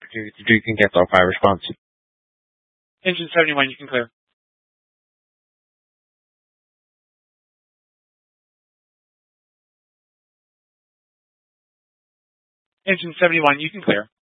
You can get off my response. Engine 71, you can clear. Engine 71, you can clear.